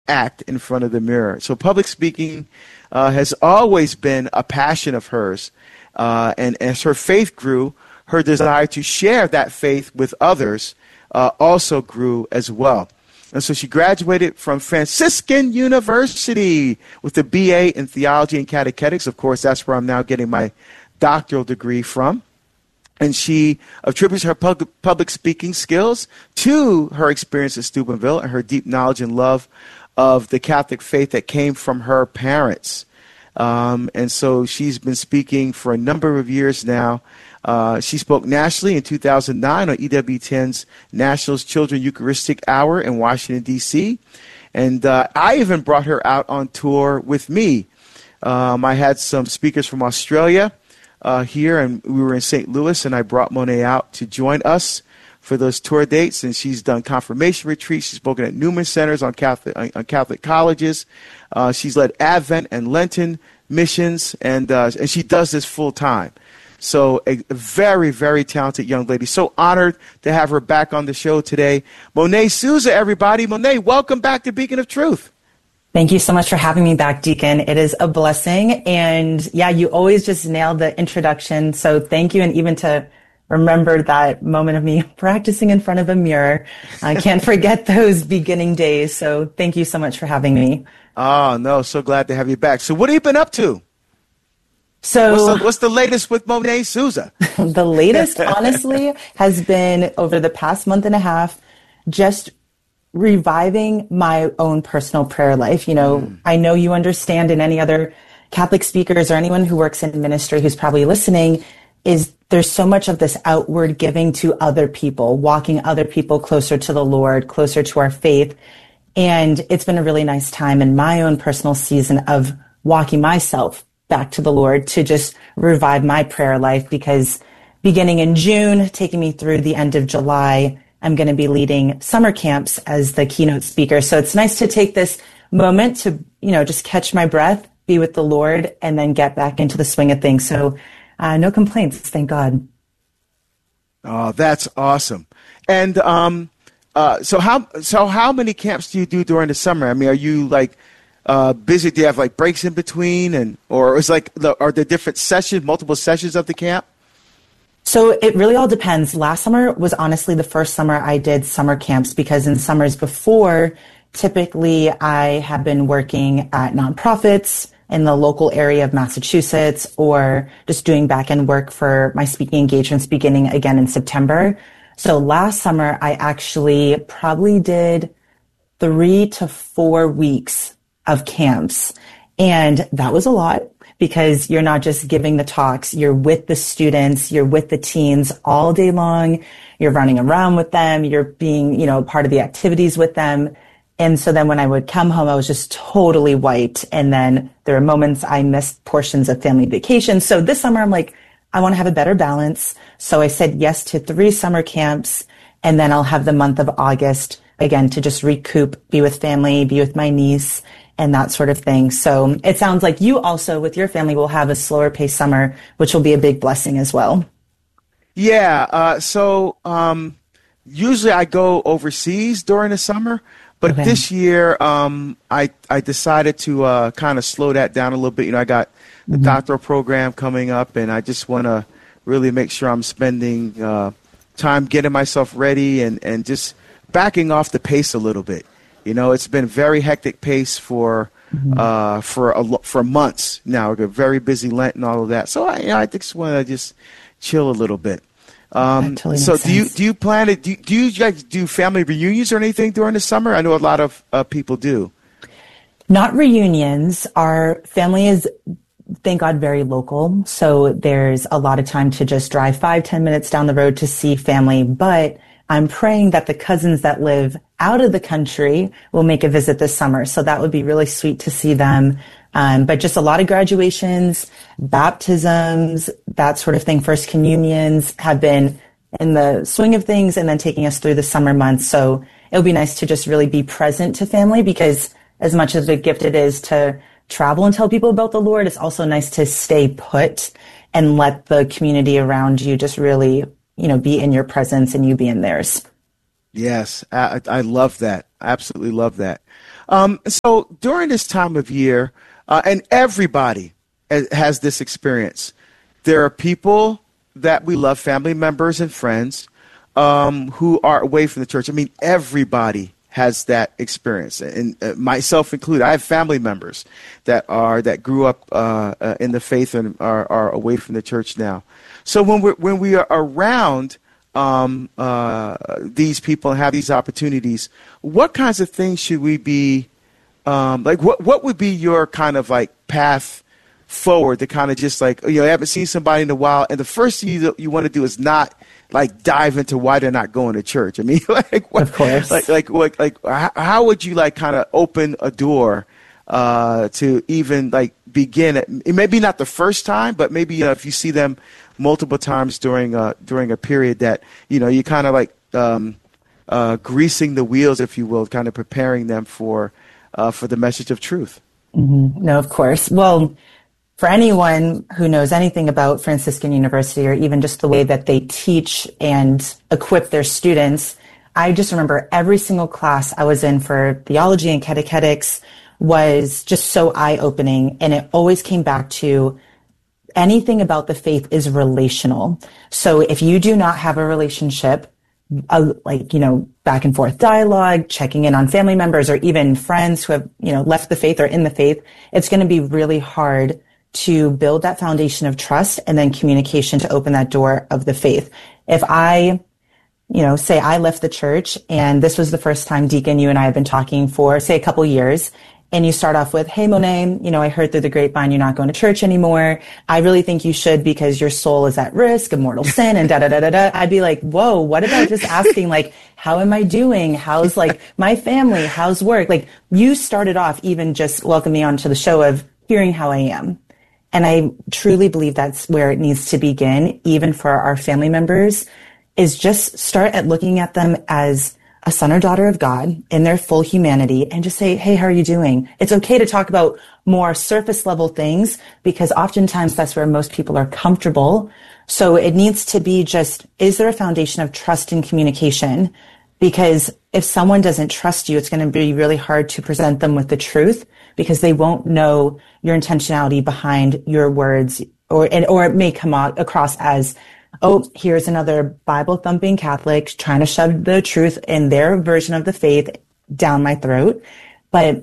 act in front of the mirror. So public speaking has always been a passion of hers. And as her faith grew, her desire to share that faith with others also grew as well. And so she graduated from Franciscan University with a BA in theology and catechetics. Of course, that's where I'm now getting my doctoral degree from. And she attributes her public speaking skills to her experience at Steubenville and her deep knowledge and love of the Catholic faith that came from her parents. And so she's been speaking for a number of years now. She spoke nationally in 2009 on EWTN's National Children's Eucharistic Hour in Washington, D.C. And I even brought her out on tour with me. I had some speakers from Australia here, and we were in St. Louis, and I brought Monet out to join us for those tour dates. And she's done confirmation retreats. She's spoken at Newman Centers on Catholic colleges. She's led Advent and Lenten missions, and she does this full time. So a very, very talented young lady. So honored to have her back on the show today. Monet Souza, everybody. Monet, welcome back to Beacon of Truth. Thank you so much for having me back, Deacon. It is a blessing. And yeah, you always just nailed the introduction. So thank you. And even to remember that moment of me practicing in front of a mirror. I can't forget those beginning days. So thank you so much for having me. Oh, no. So glad to have you back. So what have you been up to? So what's the latest with Monet Souza? The latest, honestly, has been over the past month and a half, just reviving my own personal prayer life. You know, I know you understand, and any other Catholic speakers or anyone who works in ministry who's probably listening, is there's so much of this outward giving to other people, walking other people closer to the Lord, closer to our faith. And it's been a really nice time in my own personal season of walking myself back to the Lord to just revive my prayer life, because beginning in June, taking me through the end of July, I'm going to be leading summer camps as the keynote speaker. So it's nice to take this moment to, you know, just catch my breath, be with the Lord, and then get back into the swing of things. So no complaints, thank God. Oh, that's awesome. And so how many camps do you do during the summer? I mean, are you like busy? Do you have like breaks in between, or is are there different sessions, multiple sessions of the camp? So it really all depends. Last summer was honestly the first summer I did summer camps, because in summers before, typically I have been working at nonprofits in the local area of Massachusetts, or just doing back-end work for my speaking engagements beginning again in September. So last summer, I actually probably did 3 to 4 weeks of camps. And that was a lot, because you're not just giving the talks, you're with the students, you're with the teens all day long, you're running around with them, you're being, you know, part of the activities with them. And so then when I would come home, I was just totally wiped. And then there are moments I missed portions of family vacation. So this summer, I'm like, I want to have a better balance. So I said yes to 3 summer camps. And then I'll have the month of August, again, to just recoup, be with family, be with my niece, and that sort of thing. So it sounds like you also, with your family, will have a slower paced summer, which will be a big blessing as well. Yeah. So usually I go overseas during the summer. But Okay. this year, I decided to kind of slow that down a little bit. You know, I got the doctoral program coming up, and I just want to really make sure I'm spending time getting myself ready and just backing off the pace a little bit. You know, it's been very hectic pace for months now. We're very busy Lent and all of that. So I just want to just chill a little bit. Totally so makes sense. do you plan to do you guys do family reunions or anything during the summer? I know a lot of people do. Not reunions. Our family is, thank God, very local. So there's a lot of time to just drive 5-10 minutes down the road to see family. But I'm praying that the cousins that live out of the country will make a visit this summer. So that would be really sweet to see them. But just a lot of graduations, baptisms, that sort of thing. First communions have been in the swing of things, and then taking us through the summer months. So it'll be nice to just really be present to family, because as much as a gift it is to travel and tell people about the Lord, it's also nice to stay put and let the community around you just really, you know, be in your presence and you be in theirs. Yes, I love that. I absolutely love that. So during this time of year, and everybody has this experience, there are people that we love, family members and friends, who are away from the church. I mean, everybody has that experience, and myself included. I have family members that grew up in the faith and are away from the church now. So when we are around these people and have these opportunities, what kinds of things should we be like? What would be your kind of like path forward to kind of just like, you haven't seen somebody in a while, and the first thing you want to do is not like dive into why they're not going to church. I mean, like what, of course, like how would you like kind of open a door to even like begin it? Maybe not the first time, but maybe if you see them multiple times during a period that you kind of like greasing the wheels, if you will, kind of preparing them for the message of truth. Mm-hmm. No, of course. Well, for anyone who knows anything about Franciscan University, or even just the way that they teach and equip their students, I just remember every single class I was in for theology and catechetics was just so eye-opening. And it always came back to anything about the faith is relational. So if you do not have a relationship, back and forth dialogue, checking in on family members or even friends who have, left the faith or in the faith, it's going to be really hard to build that foundation of trust and then communication to open that door of the faith. If I, say I left the church and this was the first time, Deacon, you and I have been talking for, say, a couple years, and you start off with, "Hey, Monet, I heard through the grapevine you're not going to church anymore. I really think you should because your soul is at risk of mortal sin," and da-da-da-da-da. I'd be like, whoa, what about just asking, like, how am I doing? How's, like, my family? How's work? Like, you started off even just welcoming me onto the show of hearing how I am. And I truly believe that's where it needs to begin, even for our family members, is just start at looking at them as a son or daughter of God in their full humanity and just say, "Hey, how are you doing?" It's okay to talk about more surface level things because oftentimes that's where most people are comfortable. So it needs to be just, is there a foundation of trust and communication? Because if someone doesn't trust you, it's going to be really hard to present them with the truth because they won't know your intentionality behind your words, or it may come across as, "Oh, here's another Bible-thumping Catholic trying to shove the truth in their version of the faith down my throat." But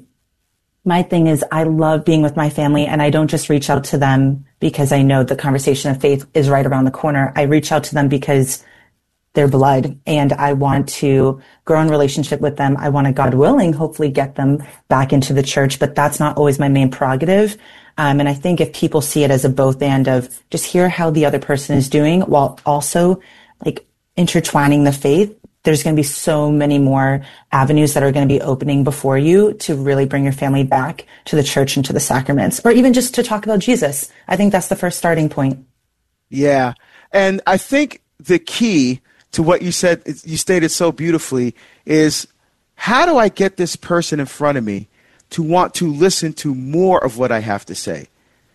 my thing is, I love being with my family, and I don't just reach out to them because I know the conversation of faith is right around the corner. I reach out to them because they're blood, and I want to grow in relationship with them. I want to, God willing, hopefully get them back into the church, but that's not always my main prerogative. And I think if people see it as a both and of just hear how the other person is doing while also like intertwining the faith, there's going to be so many more avenues that are going to be opening before you to really bring your family back to the church and to the sacraments, or even just to talk about Jesus. I think that's the first starting point. Yeah. And I think the key to what you said, you stated so beautifully, is how do I get this person in front of me to want to listen to more of what I have to say?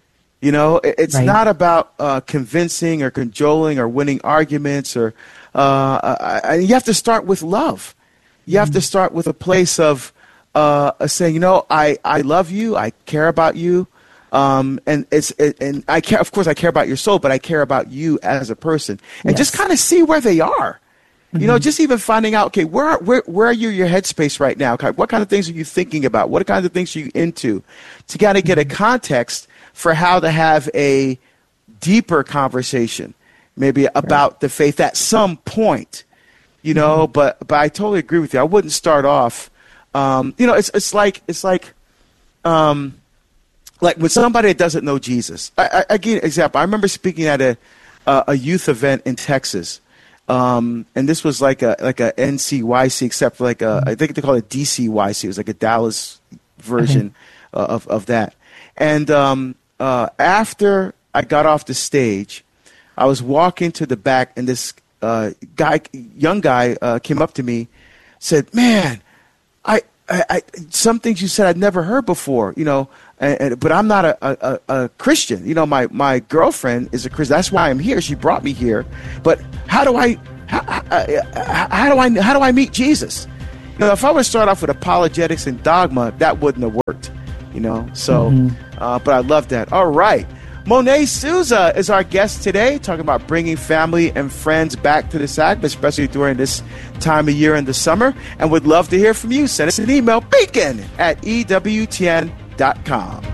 It's right. Not about convincing or cajoling or winning arguments, or you have to start with love. You have to start with a place of saying, I love you, I care about you, and I care. Of course, I care about your soul, but I care about you as a person, and just kind of see where they are. Just even finding out, okay, where are you in your headspace right now? What kind of things are you thinking about? What kind of things are you into? To kind of get a context for how to have a deeper conversation, maybe about the faith at some point, but I totally agree with you. I wouldn't start off, it's like when somebody that doesn't know Jesus. I give you an example. I remember speaking at a youth event in Texas. And this was like a NCYC, except for I think they call it DCYC. It was like a Dallas version of that. And after I got off the stage, I was walking to the back, and this young guy, came up to me, said, "Man, I some things you said I'd never heard before, but I'm not a Christian. My girlfriend is a Christian. That's why I'm here. She brought me here. But how do I meet Jesus?" if I were to start off with apologetics and dogma, that wouldn't have worked, So, but I love that. All right. Monet Souza is our guest today, talking about bringing family and friends back to the sacrament, especially during this time of year in the summer. And would love to hear from you. Send us an email, beacon@ewtn.com.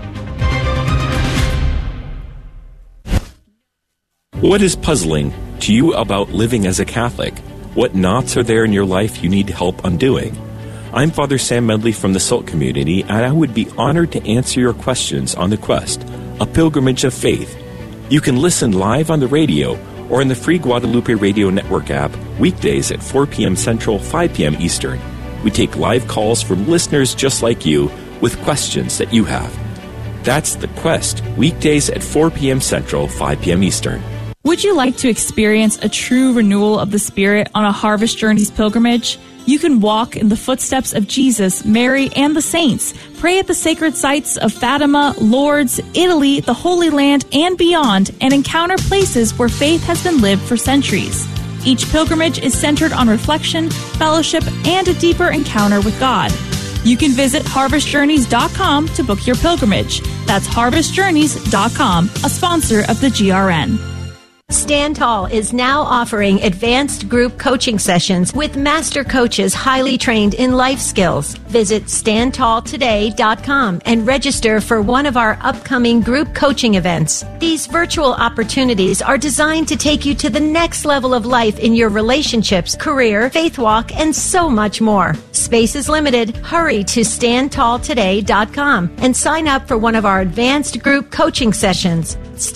What is puzzling to you about living as a Catholic? What knots are there in your life you need help undoing? I'm Father Sam Medley from the SALT community, and I would be honored to answer your questions on The Quest, a pilgrimage of faith. You can listen live on the radio or in the free Guadalupe Radio Network app weekdays at 4 p.m. Central, 5 p.m. Eastern. We take live calls from listeners just like you with questions that you have. That's The Quest, weekdays at 4 p.m. Central, 5 p.m. Eastern. Would you like to experience a true renewal of the Spirit on a Harvest Journeys pilgrimage? You can walk in the footsteps of Jesus, Mary, and the saints, pray at the sacred sites of Fatima, Lourdes, Italy, the Holy Land, and beyond, and encounter places where faith has been lived for centuries. Each pilgrimage is centered on reflection, fellowship, and a deeper encounter with God. You can visit harvestjourneys.com to book your pilgrimage. That's harvestjourneys.com, a sponsor of the GRN. Stand Tall is now offering advanced group coaching sessions with master coaches highly trained in life skills. Visit standtalltoday.com and register for one of our upcoming group coaching events. These virtual opportunities are designed to take you to the next level of life in your relationships, career, faith walk, and so much more. Space is limited. Hurry to standtalltoday.com and sign up for one of our advanced group coaching sessions.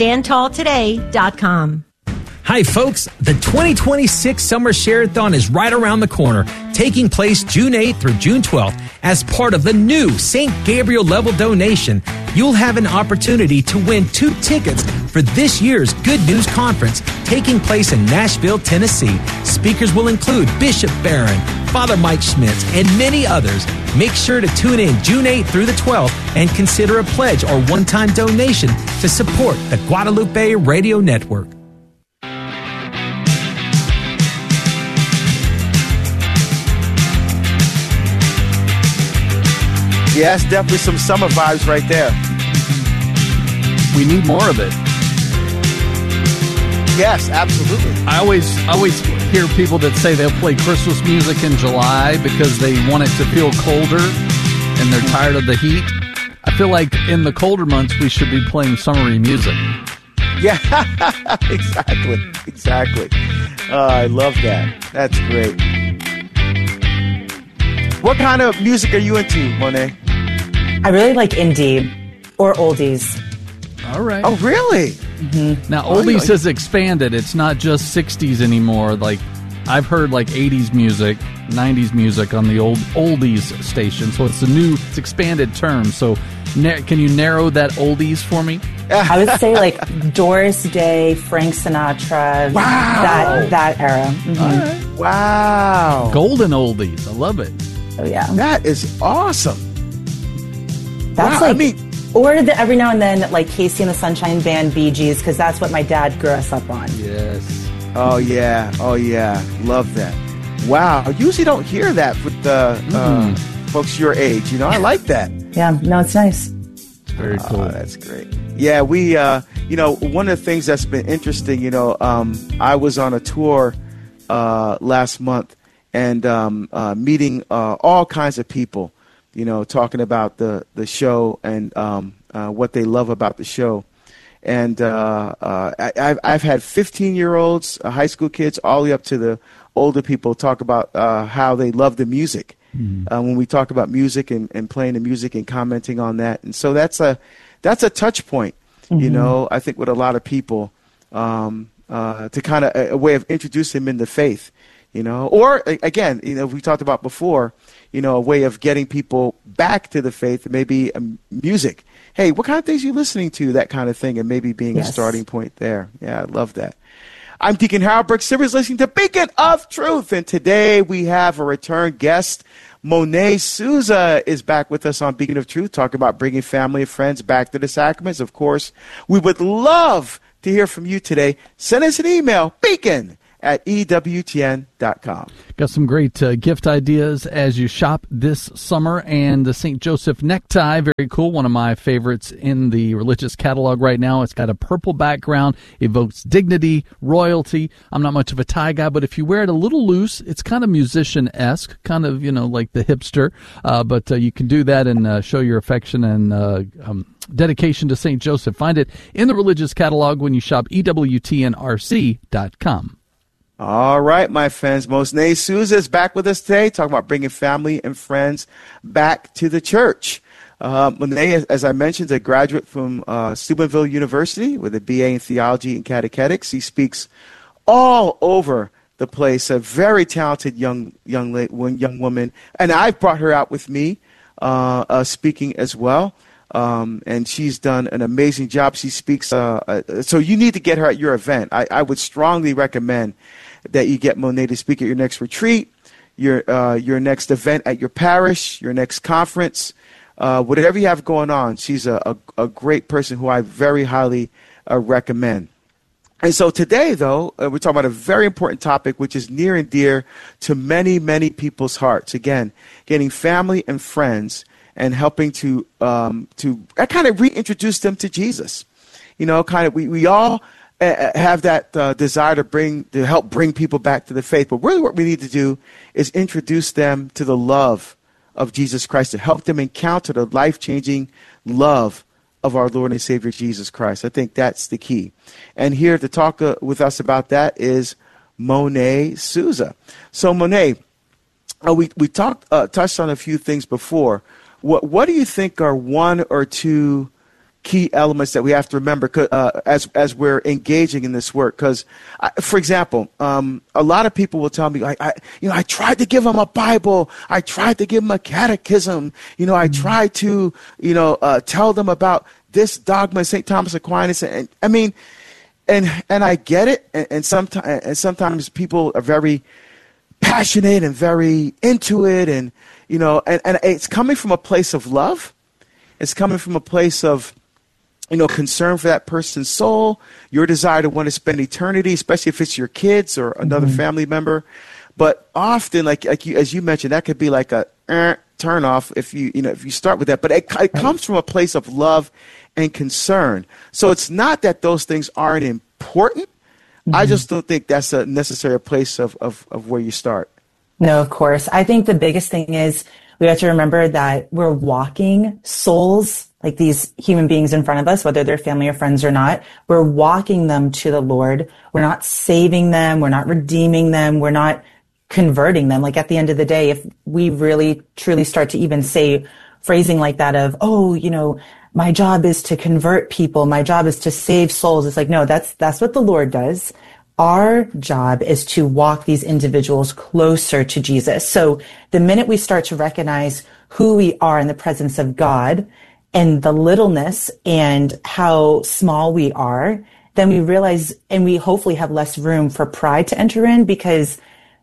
standtalltoday.com. Hi, folks. The 2026 Summer Share-a-thon is right around the corner, taking place June 8th through June 12th. As part of the new St. Gabriel level donation, you'll have an opportunity to win 2 tickets for this year's Good News Conference taking place in Nashville, Tennessee. Speakers will include Bishop Barron, Father Mike Schmitz, and many others. Make sure to tune in June 8th through the 12th and consider a pledge or one-time donation to support the Guadalupe Radio Network. Yes, definitely some summer vibes right there. We need more of it. Yes, absolutely. I always hear people that say they'll play Christmas music in July because they want it to feel colder and they're tired of the heat. I feel like in the colder months we should be playing summery music. Yeah, exactly. I love that. That's great. What kind of music are you into, Monet? I really like indie or oldies. All right. Oh, really? Mm-hmm. Now, oldies has expanded. It's not just 60s anymore. Like, I've heard like 80s music, 90s music on the old oldies station. So it's expanded term. So can you narrow that oldies for me? I would say like Doris Day, Frank Sinatra, wow. that era. Mm-hmm. All right. Wow. Golden oldies. I love it. Oh, yeah. That is awesome. That's or every now and then, like Casey and the Sunshine Band, Bee Gees, because that's what my dad grew us up on. Yes. Oh, yeah. Love that. Wow. I usually don't hear that with the folks your age. I like that. Yeah. No, it's nice. It's very cool. That's great. Yeah, we, one of the things that's been interesting, I was on a tour last month and meeting all kinds of people, talking about the show and what they love about the show. And I've had 15-year-olds, high school kids, all the way up to the older people talk about how they love the music. When we talk about music and playing the music and commenting on that. And so that's a touch point, I think with a lot of people to kind of a way of introducing them into faith. Or again, we talked about before, a way of getting people back to the faith, maybe music. Hey, what kind of things are you listening to? That kind of thing, and maybe being a starting point there. Yeah, I love that. I'm Deacon Harold Brooks Sivers, listening to Beacon of Truth, and today we have a return guest. Monet Souza is back with us on Beacon of Truth, talking about bringing family and friends back to the sacraments. Of course, we would love to hear from you today. Send us an email, beacon at EWTN.com. Got some great gift ideas as you shop this summer. And the St. Joseph necktie, very cool. One of my favorites in the religious catalog right now. It's got a purple background, evokes dignity, royalty. I'm not much of a tie guy, but if you wear it a little loose, it's kind of musician-esque, kind of, like the hipster. But you can do that and show your affection and dedication to St. Joseph. Find it in the religious catalog when you shop EWTNRC.com. All right, my friends. Monet Souza is back with us today, talking about bringing family and friends back to the church. Monet, as I mentioned, is a graduate from Steubenville University with a BA in theology and catechetics. He speaks all over the place. A very talented young woman, and I've brought her out with me speaking as well. And she's done an amazing job. She speaks. So you need to get her at your event. I would strongly recommend that you get Monet to speak at your next retreat, your next event at your parish, your next conference, whatever you have going on. She's a great person who I very highly recommend. And so today, though, we're talking about a very important topic, which is near and dear to many, many people's hearts. Again, getting family and friends and helping to kind of reintroduce them to Jesus. We all have that desire to help bring people back to the faith. But really what we need to do is introduce them to the love of Jesus Christ, to help them encounter the life-changing love of our Lord and Savior Jesus Christ. I think that's the key. And here to talk with us about that is Monet Souza. So Monet, we touched on a few things before. What do you think are one or two key elements that we have to remember as we're engaging in this work? Because, for example, a lot of people will tell me, I tried to give them a Bible, I tried to give them a catechism, I tried to, tell them about this dogma, St. Thomas Aquinas, and I get it, and sometimes people are very passionate and very into it, and it's coming from a place of love. It's coming from a place of, concern for that person's soul, your desire to want to spend eternity, especially if it's your kids or another family member. But often, as you mentioned, that could be like a turn off if you start with that. But it comes from a place of love and concern. So it's not that those things aren't important. I just don't think that's a necessary place of where you start. No, of course. I think the biggest thing is we have to remember that we're walking souls, like these human beings in front of us, whether they're family or friends or not. We're walking them to the Lord. We're not saving them. We're not redeeming them. We're not converting them. Like at the end of the day, if we really truly start to even say phrasing like that of, my job is to convert people, my job is to save souls. It's like, no, that's what the Lord does. Our job is to walk these individuals closer to Jesus. So the minute we start to recognize who we are in the presence of God and the littleness and how small we are, then we realize, and we hopefully have less room for pride to enter in, because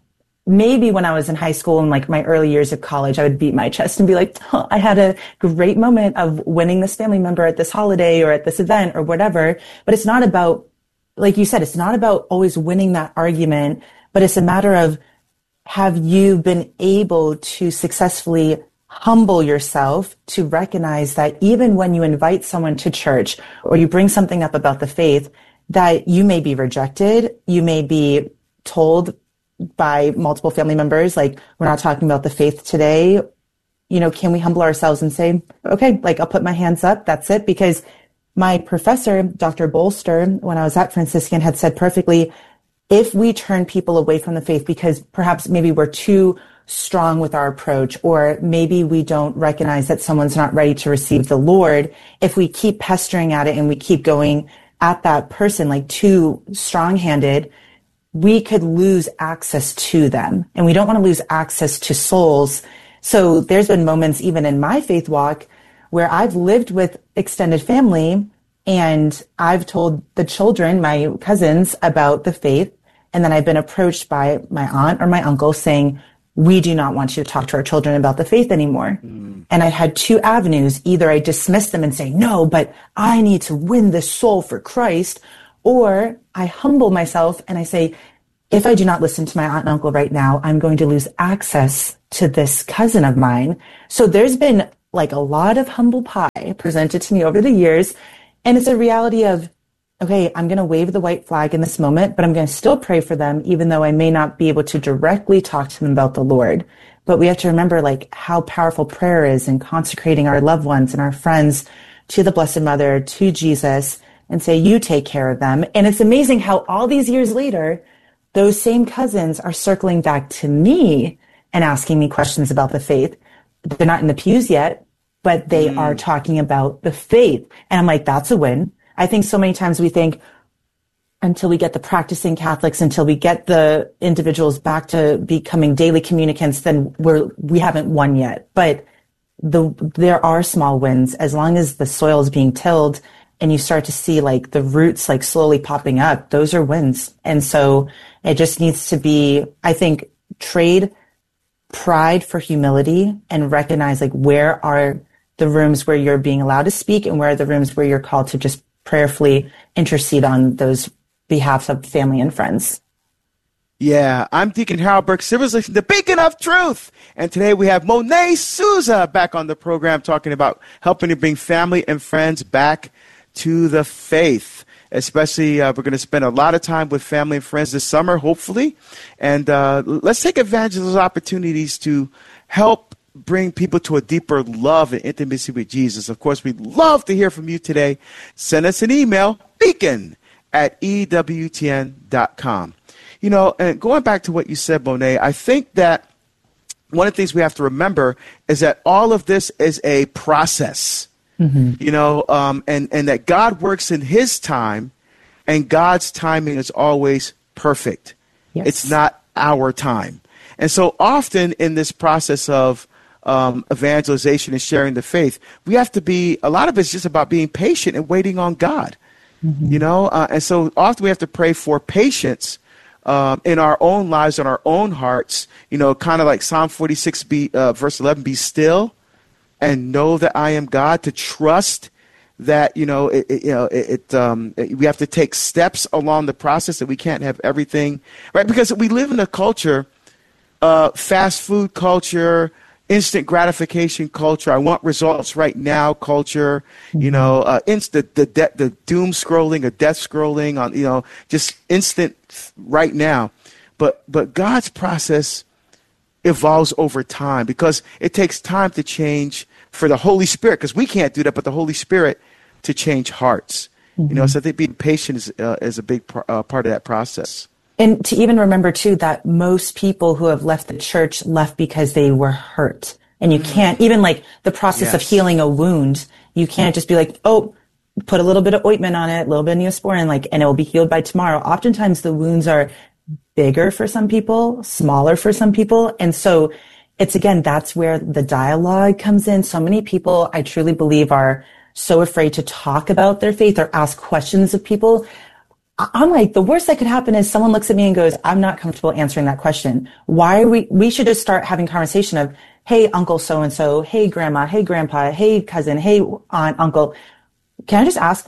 maybe when I was in high school and like my early years of college, I would beat my chest and be like, I had a great moment of winning this family member at this holiday or at this event or whatever. But it's not about, like you said, it's not about always winning that argument, but it's a matter of, have you been able to successfully humble yourself to recognize that even when you invite someone to church or you bring something up about the faith, that you may be rejected, you may be told by multiple family members, like, we're not talking about the faith today. Can we humble ourselves and say, okay, I'll put my hands up. That's it. Because my professor, Dr. Bolster, when I was at Franciscan, had said perfectly, if we turn people away from the faith because perhaps maybe we're too strong with our approach, or maybe we don't recognize that someone's not ready to receive the Lord, if we keep pestering at it and we keep going at that person too strong-handed, we could lose access to them. And we don't want to lose access to souls. So there's been moments even in my faith walk where I've lived with extended family and I've told the children, my cousins, about the faith. And then I've been approached by my aunt or my uncle saying, we do not want you to talk to our children about the faith anymore. And I had two avenues. Either I dismiss them and say, no, but I need to win this soul for Christ, or I humble myself and I say, if I do not listen to my aunt and uncle right now, I'm going to lose access to this cousin of mine. So there's been like a lot of humble pie presented to me over the years. And it's a reality of, okay, I'm going to wave the white flag in this moment, but I'm going to still pray for them, even though I may not be able to directly talk to them about the Lord. But we have to remember like how powerful prayer is in consecrating our loved ones and our friends to the Blessed Mother, to Jesus, and say, you take care of them. And it's amazing how all these years later, those same cousins are circling back to me and asking me questions about the faith. They're not in the pews yet, but they are talking about the faith. And I'm like, that's a win. I think so many times we think until we get the practicing Catholics, until we get the individuals back to becoming daily communicants, then we haven't won yet. But there are small wins as long as the soil is being tilled and you start to see like the roots like slowly popping up. Those are wins. And so it just needs to be, I think, trade pride for humility and recognize like where are the rooms where you're being allowed to speak and where are the rooms where you're called to just prayerfully intercede on those behalfs of family and friends. Yeah, I'm Deacon Harold Burke Sivers, listening to Beacon of Truth. And today we have Monet Souza back on the program talking about helping to bring family and friends back to the faith. Especially, we're going to spend a lot of time with family and friends this summer, hopefully. And let's take advantage of those opportunities to help bring people to a deeper love and intimacy with Jesus. Of course, we'd love to hear from you today. Send us an email, beacon@ewtn.com. You know, and going back to what you said, Monet, I think that one of the things we have to remember is that all of this is a process. You know, and that God works in his time, and God's timing is always perfect. Yes. It's not our time. And so often in this process of evangelization and sharing the faith, we have to be, a lot of it's just about being patient and waiting on God, you know, and so often we have to pray for patience in our own lives, in our own hearts, you know, kind of like Psalm 46, verse 11, be still and know that I am God, to trust that, we have to take steps along the process, that we can't have everything, right? Because we live in a culture, fast food culture, instant gratification culture, I want results right now culture, you know, the doom scrolling or death scrolling on, you know, just instant right now. But God's process evolves over time, because it takes time to change for the Holy Spirit, because we can't do that, but the Holy Spirit to change hearts. You know, so I think being patient is a big part of that process. And to even remember, too, that most people who have left the church left because they were hurt. And you can't, even like the process of healing a wound, you can't just be like, oh, put a little bit of ointment on it, a little bit of Neosporin, and it will be healed by tomorrow. Oftentimes the wounds are bigger for some people, smaller for some people. And so it's, again, that's where the dialogue comes in. So many people, I truly believe, are so afraid to talk about their faith or ask questions of people. I'm like, the worst that could happen is someone looks at me and goes, I'm not comfortable answering that question. Why are we should just start having conversation of, hey, uncle so-and-so, hey, grandma, hey, grandpa, hey, cousin, hey, aunt, uncle. Can I just ask,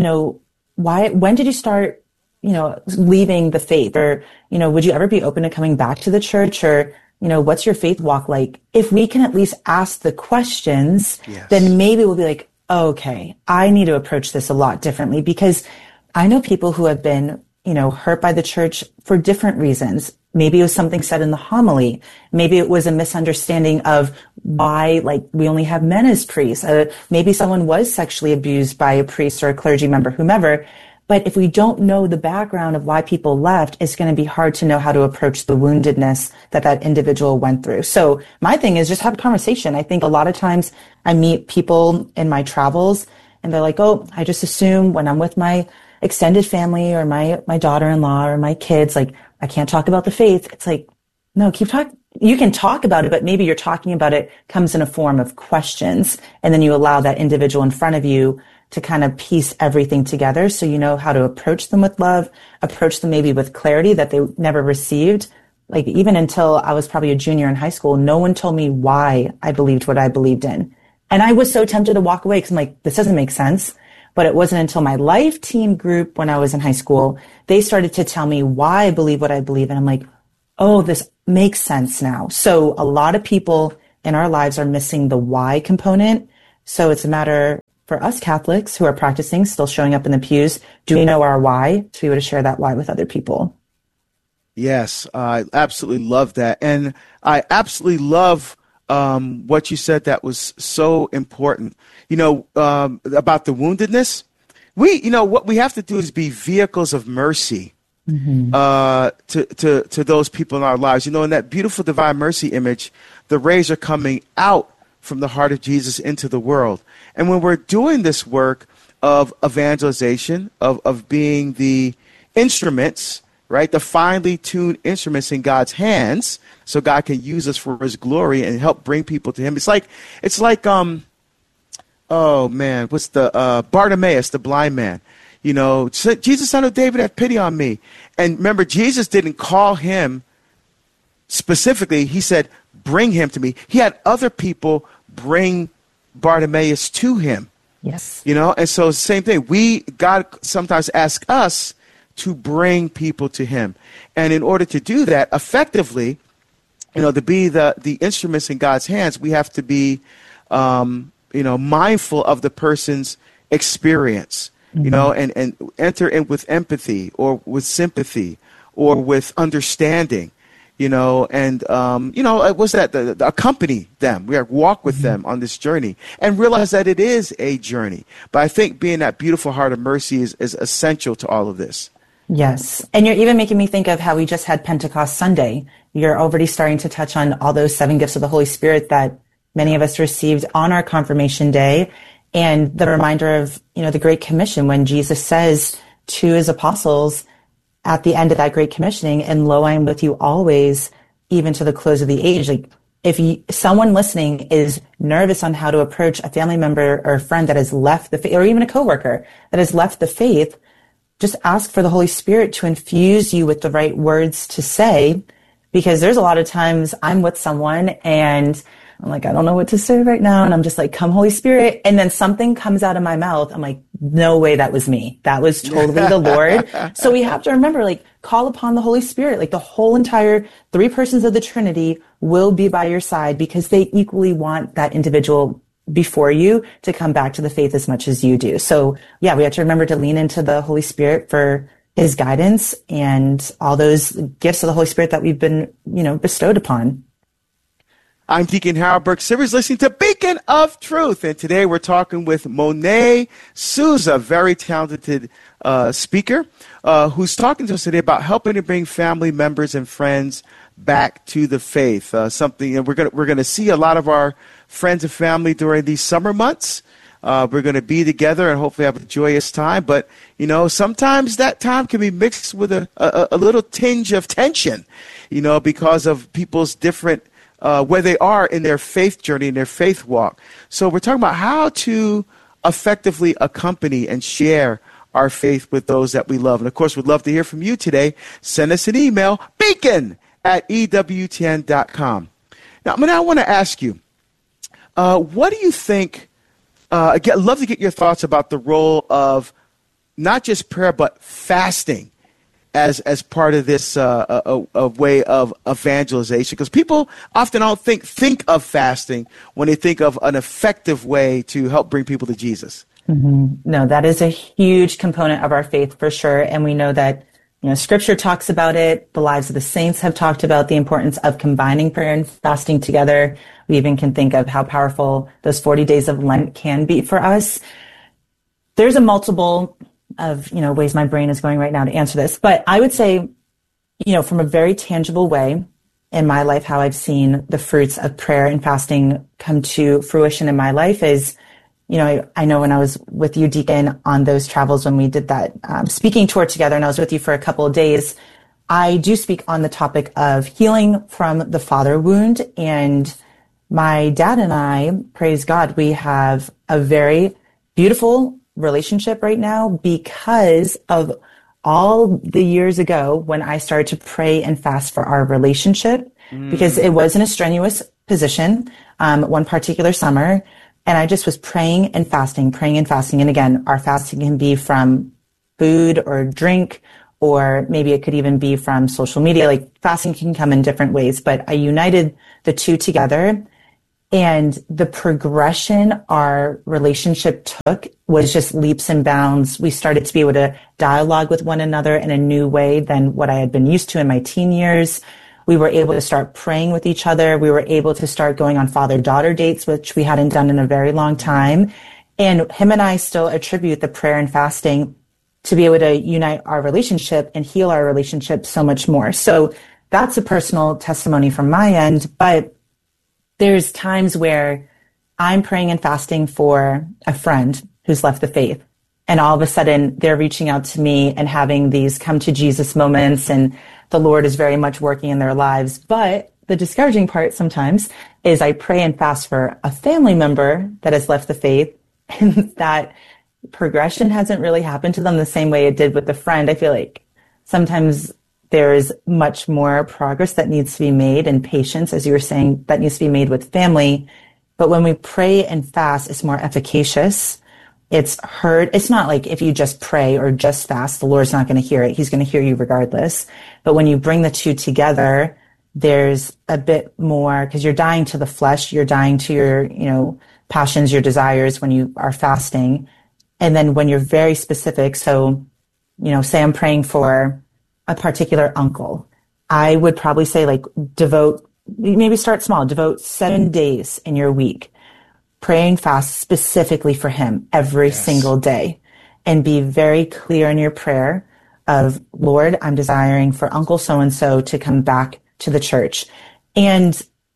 when did you start, leaving the faith? Or, would you ever be open to coming back to the church? Or, what's your faith walk like? If we can at least ask the questions, then maybe we'll be like, okay, I need to approach this a lot differently, because I know people who have been, hurt by the church for different reasons. Maybe it was something said in the homily. Maybe it was a misunderstanding of why, we only have men as priests. Maybe someone was sexually abused by a priest or a clergy member, whomever. But if we don't know the background of why people left, it's going to be hard to know how to approach the woundedness that individual went through. So my thing is just have a conversation. I think a lot of times I meet people in my travels and they're like, oh, I just assume when I'm with my extended family or my daughter-in-law or my kids, I can't talk about the faith. It's like, no, keep talking. You can talk about it, but maybe you're talking about it comes in a form of questions. And then you allow that individual in front of you to kind of piece everything together. So you know how to approach them with love, approach them maybe with clarity that they never received. Even until I was probably a junior in high school, no one told me why I believed what I believed in. And I was so tempted to walk away because I'm like, this doesn't make sense. But it wasn't until my life team group when I was in high school, they started to tell me why I believe what I believe. And I'm like, oh, this makes sense now. So a lot of people in our lives are missing the why component. So it's a matter for us Catholics who are practicing, still showing up in the pews. Do we know our why to be able to share that why with other people? Yes, I absolutely love that. And I absolutely love what you said that was so important, about the woundedness. What we have to do is be vehicles of mercy to those people in our lives. In that beautiful divine mercy image, the rays are coming out from the heart of Jesus into the world. And when we're doing this work of evangelization, of being the instruments, right, the finely tuned instruments in God's hands, so God can use us for His glory and help bring people to Him. It's like oh man, what's the Bartimaeus, the blind man? Jesus, son of David, have pity on me. And remember, Jesus didn't call him specifically. He said, bring him to me. He had other people bring Bartimaeus to him. Yes. And so same thing. God sometimes asks us to bring people to Him. And in order to do that effectively, to be the instruments in God's hands, we have to be, mindful of the person's experience, and enter in with empathy or with sympathy or with understanding, what's that? Accompany them. We walk with them on this journey and realize that it is a journey. But I think being that beautiful heart of mercy is essential to all of this. Yes. And you're even making me think of how we just had Pentecost Sunday. You're already starting to touch on all those 7 gifts of the Holy Spirit that many of us received on our confirmation day. And the reminder of, the Great Commission when Jesus says to His apostles at the end of that Great Commissioning, and lo, I am with you always, even to the close of the age. Like if someone listening is nervous on how to approach a family member or a friend that has left the faith, or even a coworker that has left the faith, just ask for the Holy Spirit to infuse you with the right words to say, because there's a lot of times I'm with someone and I'm like, I don't know what to say right now. And I'm just like, come Holy Spirit. And then something comes out of my mouth. I'm like, no way, that was me. That was totally the Lord. So we have to remember, call upon the Holy Spirit. The whole entire 3 persons of the Trinity will be by your side because they equally want that individual before you to come back to the faith as much as you do. So yeah, we have to remember to lean into the Holy Spirit for His guidance and all those gifts of the Holy Spirit that we've been, bestowed upon. I'm Deacon Harold Burke Sivers, listening to Beacon of Truth. And today we're talking with Monet Souza, very talented speaker, who's talking to us today about helping to bring family members and friends back to the faith. Something we're going to see a lot of our friends and family during these summer months. We're going to be together and hopefully have a joyous time. But, sometimes that time can be mixed with a little tinge of tension, because of people's different where they are in their faith journey, in their faith walk. So we're talking about how to effectively accompany and share our faith with those that we love. And, of course, we'd love to hear from you today. Send us an email, beacon@ewtn.com. Now, I want to ask you, what do you think, I'd love to get your thoughts about the role of not just prayer, but fasting as part of this a way of evangelization, because people often don't think of fasting when they think of an effective way to help bring people to Jesus. Mm-hmm. No, that is a huge component of our faith for sure, and we know that Scripture talks about it. The lives of the saints have talked about the importance of combining prayer and fasting together. We even can think of how powerful those 40 days of Lent can be for us. There's a multiple of, ways my brain is going right now to answer this. But I would say, from a very tangible way in my life, how I've seen the fruits of prayer and fasting come to fruition in my life is, I know when I was with you, Deacon, on those travels when we did that speaking tour together, and I was with you for a couple of days, I do speak on the topic of healing from the father wound. And my dad and I, praise God, we have a very beautiful relationship right now because of all the years ago when I started to pray and fast for our relationship, because it wasn't a strenuous position one particular summer, And I just was praying and fasting. And again, our fasting can be from food or drink, or maybe it could even be from social media. Like fasting can come in different ways, but I united the two together. And the progression our relationship took was just leaps and bounds. We started to be able to dialogue with one another in a new way than what I had been used to in my teen years. We were able to start praying with each other. We were able to start going on father-daughter dates, which we hadn't done in a very long time. And him and I still attribute the prayer and fasting to be able to unite our relationship and heal our relationship so much more. So that's a personal testimony from my end. But there's times where I'm praying and fasting for a friend who's left the faith. And all of a sudden they're reaching out to me and having these come to Jesus moments, and the Lord is very much working in their lives. But the discouraging part sometimes is I pray and fast for a family member that has left the faith, and that progression hasn't really happened to them the same way it did with the friend. I feel like sometimes there is much more progress that needs to be made, and patience, as you were saying, that needs to be made with family. But when we pray and fast, it's more efficacious. It's heard. It's not like if you just pray or just fast, the Lord's not going to hear it. He's going to hear you regardless. But when you bring the two together, there's a bit more, because you're dying to the flesh, you're dying to your, passions, your desires when you are fasting. And then when you're very specific, so, say I'm praying for a particular uncle, I would probably say maybe start small, devote 7 days in your week, praying fast specifically for him every single day, and be very clear in your prayer of, Lord, I'm desiring for Uncle so-and-so to come back to the church. And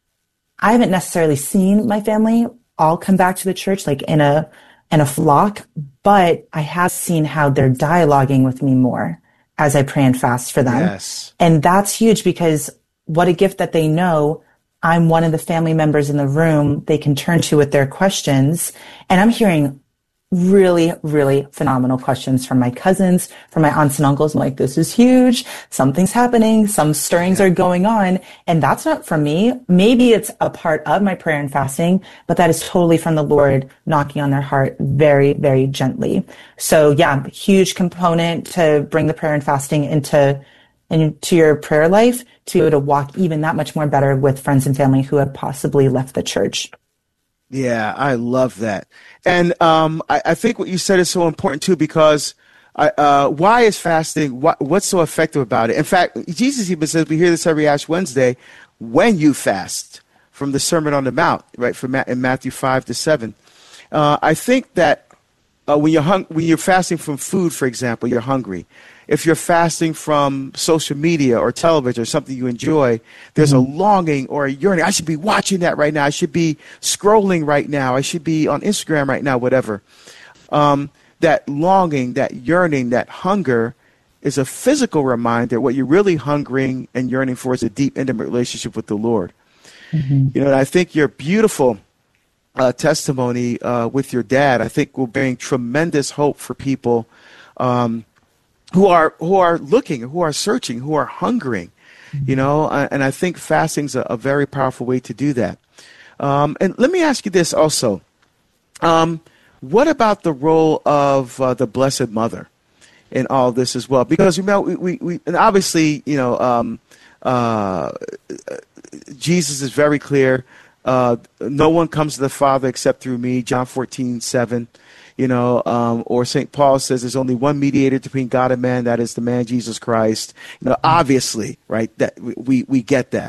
I haven't necessarily seen my family all come back to the church, like in a flock, but I have seen how they're dialoguing with me more as I pray and fast for them. Yes. And that's huge, because what a gift that they know I'm one of the family members in the room they can turn to with their questions. And I'm hearing really, really phenomenal questions from my cousins, from my aunts and uncles. I'm like, this is huge. Something's happening. Some stirrings are going on. And that's not from me. Maybe it's a part of my prayer and fasting, but that is totally from the Lord knocking on their heart very, very gently. So yeah, huge component to bring the prayer and fasting into your prayer life, to be able to walk even that much more better with friends and family who have possibly left the church. Yeah, I love that. And I think what you said is so important, too, because why is fasting, what's so effective about it? In fact, Jesus even says, we hear this every Ash Wednesday, when you fast, from the Sermon on the Mount, right, in Matthew 5-7. I think that when you're fasting from food, for example, you're hungry. If you're fasting from social media or television or something you enjoy, there's a longing or a yearning. I should be watching that right now. I should be scrolling right now. I should be on Instagram right now, whatever. That longing, that yearning, that hunger is a physical reminder what you're really hungering and yearning for is a deep, intimate relationship with the Lord. Mm-hmm. And I think your beautiful testimony with your dad, I think, will bring tremendous hope for people who are looking, who are searching, who are hungering, and I think fasting's a very powerful way to do that. And let me ask you this also. What about the role of the Blessed Mother in all this as well? Because, we and obviously, Jesus is very clear. No one comes to the Father except through me, John 14:7. Or St. Paul says there's only one mediator between God and man, that is the man Jesus Christ. Obviously, right? That we get that.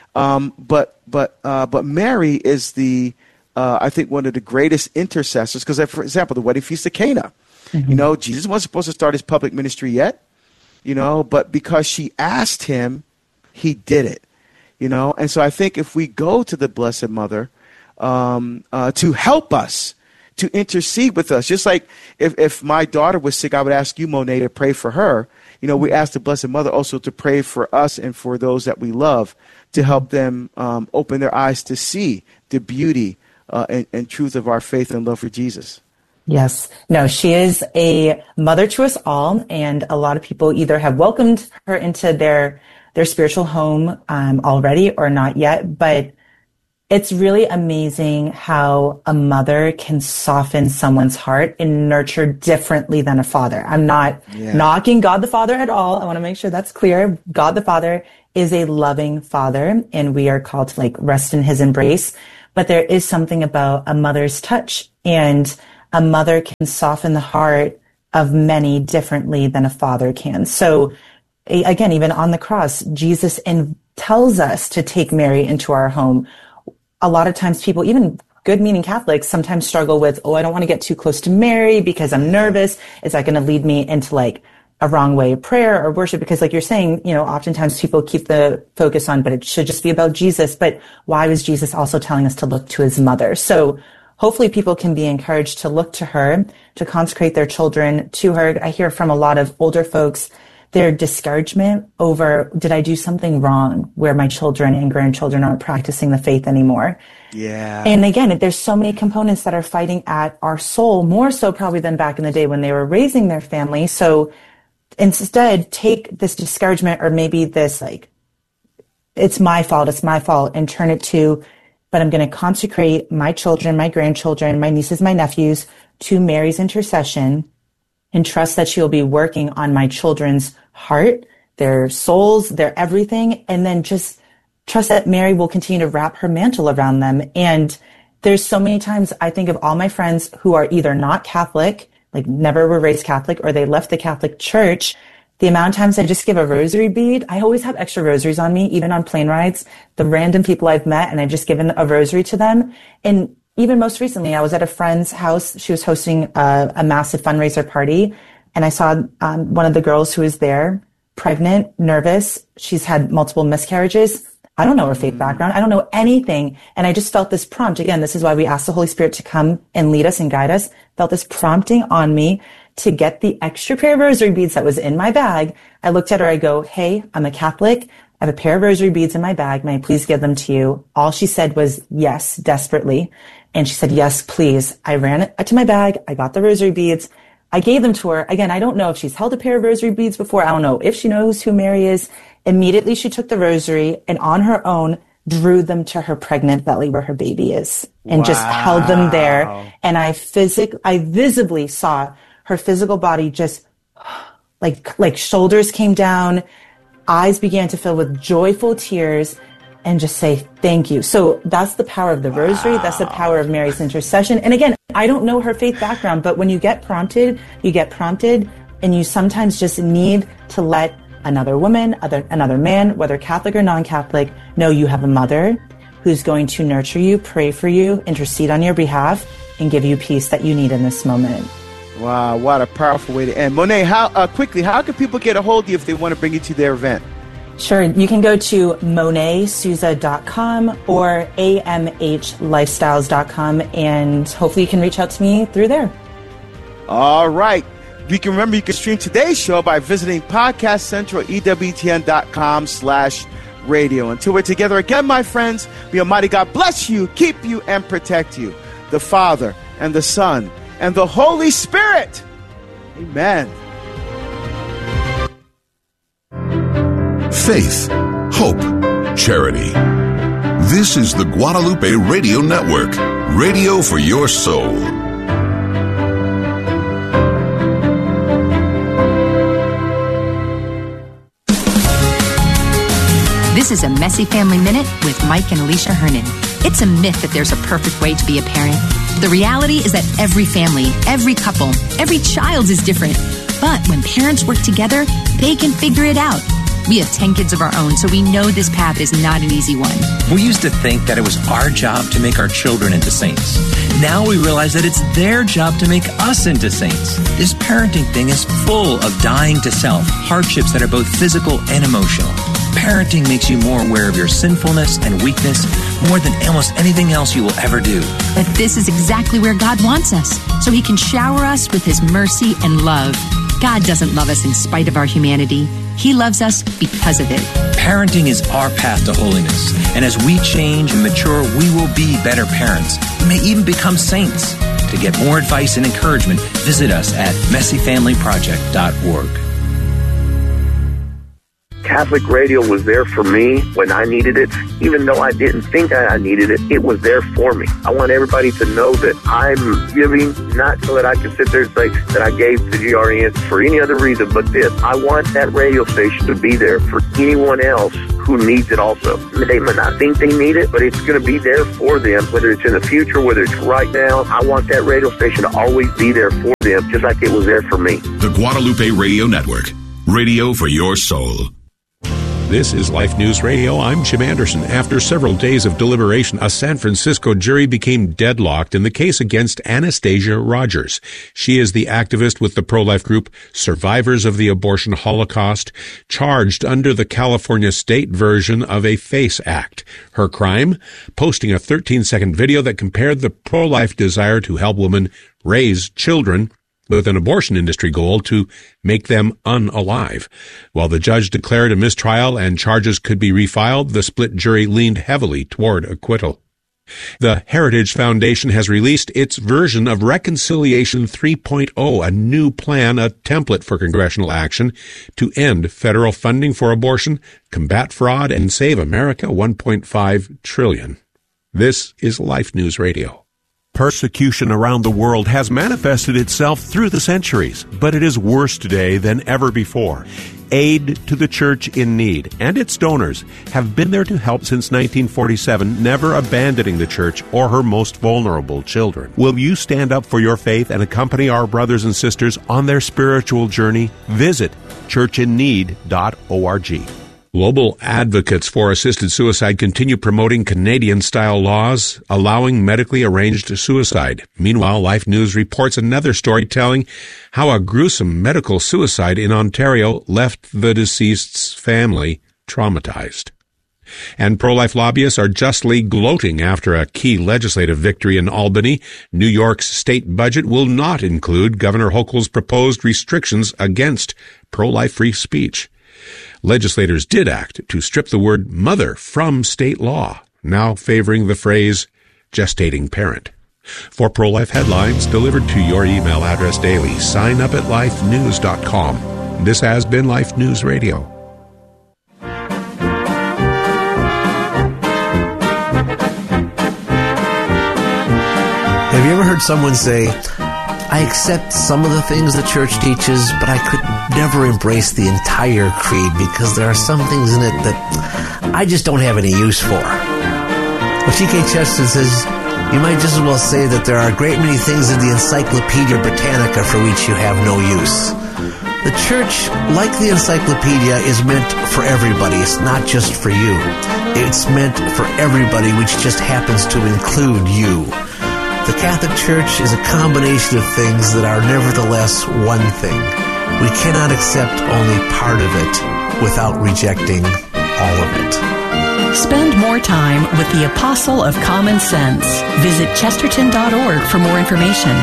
But Mary is I think one of the greatest intercessors, because, for example, the wedding feast of Cana. Mm-hmm. Jesus wasn't supposed to start his public ministry yet, but because she asked him, he did it. And so I think if we go to the Blessed Mother to help us, to intercede with us. Just like if my daughter was sick, I would ask you, Monet, to pray for her. We ask the Blessed Mother also to pray for us and for those that we love, to help them open their eyes to see the beauty and truth of our faith and love for Jesus. Yes. No, she is a mother to us all, and a lot of people either have welcomed her into their spiritual home already or not yet, but it's really amazing how a mother can soften someone's heart and nurture differently than a father. I'm not knocking God the Father at all. I want to make sure that's clear. God the Father is a loving father, and we are called to rest in his embrace. But there is something about a mother's touch, and a mother can soften the heart of many differently than a father can. So again, even on the cross, Jesus tells us to take Mary into our home. A lot of times people, even good-meaning Catholics, sometimes struggle with, I don't want to get too close to Mary because I'm nervous. Is that going to lead me into a wrong way of prayer or worship? Because you're saying, oftentimes people keep the focus on, but it should just be about Jesus. But why was Jesus also telling us to look to his mother? So hopefully people can be encouraged to look to her, to consecrate their children to her. I hear from a lot of older folks their discouragement over, did I do something wrong where my children and grandchildren aren't practicing the faith anymore? Yeah. And again, there's so many components that are fighting at our soul, more so probably than back in the day when they were raising their family. So instead, take this discouragement or maybe this it's my fault, and turn it to, but I'm going to consecrate my children, my grandchildren, my nieces, my nephews to Mary's intercession, and trust that she'll be working on my children's heart, their souls, their everything, and then just trust that Mary will continue to wrap her mantle around them. And there's so many times I think of all my friends who are either not Catholic, never were raised Catholic, or they left the Catholic Church. The amount of times I just give a rosary bead, I always have extra rosaries on me, even on plane rides, the random people I've met, and I've just given a rosary to them. And even most recently, I was at a friend's house. She was hosting a massive fundraiser party, and I saw one of the girls who was there, pregnant, nervous. She's had multiple miscarriages. I don't know her faith background. I don't know anything. And I just felt this prompt. Again, this is why we ask the Holy Spirit to come and lead us and guide us. Felt this prompting on me to get the extra pair of rosary beads that was in my bag. I looked at her. I go, hey, I'm a Catholic. I have a pair of rosary beads in my bag. May I please give them to you? All she said was yes, desperately. And she said, yes, please. I ran to my bag. I got the rosary beads. I gave them to her. Again, I don't know if she's held a pair of rosary beads before. I don't know if she knows who Mary is. Immediately, she took the rosary and on her own drew them to her pregnant belly where her baby is and just held them there. And I visibly saw her physical body just like shoulders came down, eyes began to fill with joyful tears, and just say, thank you. So that's the power of the rosary. That's the power of Mary's intercession. And again, I don't know her faith background, but when you get prompted, and you sometimes just need to let another woman, another man, whether Catholic or non-Catholic, know you have a mother who's going to nurture you, pray for you, intercede on your behalf, and give you peace that you need in this moment. Wow, what a powerful way to end. Monet, how can people get a hold of you if they want to bring you to their event? Sure. You can go to monetsouza.com or amhlifestyles.com, and hopefully you can reach out to me through there. All right. You can stream today's show by visiting Podcast Central, EWTN.com/radio. Until we're together again, my friends, may Almighty God bless you, keep you, and protect you. The Father, and the Son, and the Holy Spirit. Amen. Faith, hope, charity. This is the Guadalupe Radio Network, radio for your soul. This is a Messy Family Minute with Mike and Alicia Hernan. It's a myth that there's a perfect way to be a parent. The reality is that every family, every couple, every child is different. But when parents work together, they can figure it out. We have 10 kids of our own, so we know this path is not an easy one. We used to think that it was our job to make our children into saints. Now we realize that it's their job to make us into saints. This parenting thing is full of dying to self, hardships that are both physical and emotional. Parenting makes you more aware of your sinfulness and weakness more than almost anything else you will ever do. But this is exactly where God wants us, so He can shower us with His mercy and love. God doesn't love us in spite of our humanity. He loves us because of it. Parenting is our path to holiness. And as we change and mature, we will be better parents. We may even become saints. To get more advice and encouragement, visit us at messyfamilyproject.org. Catholic radio was there for me when I needed it. Even though I didn't think I needed it, it was there for me. I want everybody to know that I'm giving, not so that I can sit there and say that I gave to GRN for any other reason but this. I want that radio station to be there for anyone else who needs it also. They might not think they need it, but it's going to be there for them, whether it's in the future, whether it's right now. I want that radio station to always be there for them, just like it was there for me. The Guadalupe Radio Network. Radio for your soul. This is Life News Radio. I'm Jim Anderson. After several days of deliberation, a San Francisco jury became deadlocked in the case against Anastasia Rogers. She is the activist with the pro-life group Survivors of the Abortion Holocaust, charged under the California state version of a FACE Act. Her crime? Posting a 13-second video that compared the pro-life desire to help women raise children with an abortion industry goal to make them unalive. While the judge declared a mistrial and charges could be refiled, the split jury leaned heavily toward acquittal. The Heritage Foundation has released its version of Reconciliation 3.0, a new plan, a template for congressional action to end federal funding for abortion, combat fraud, and save America $1.5 trillion. This is Life News Radio. Persecution around the world has manifested itself through the centuries, but it is worse today than ever before. Aid to the Church in Need and its donors have been there to help since 1947, never abandoning the Church or her most vulnerable children. Will you stand up for your faith and accompany our brothers and sisters on their spiritual journey? Visit churchinneed.org. Global advocates for assisted suicide continue promoting Canadian-style laws allowing medically arranged suicide. Meanwhile, Life News reports another story telling how a gruesome medical suicide in Ontario left the deceased's family traumatized. And pro-life lobbyists are justly gloating after a key legislative victory in Albany. New York's state budget will not include Governor Hochul's proposed restrictions against pro-life free speech. Legislators did act to strip the word mother from state law, now favoring the phrase gestating parent. For pro-life headlines delivered to your email address daily, sign up at lifenews.com. This has been Life News Radio. Have you ever heard someone say, I accept some of the things the church teaches, but I could never embrace the entire creed because there are some things in it that I just don't have any use for? Well, G.K. Chesterton says, you might just as well say that there are a great many things in the Encyclopedia Britannica for which you have no use. The church, like the encyclopedia, is meant for everybody. It's not just for you. It's meant for everybody, which just happens to include you. The Catholic Church is a combination of things that are nevertheless one thing. We cannot accept only part of it without rejecting all of it. Spend more time with the Apostle of Common Sense. Visit chesterton.org for more information.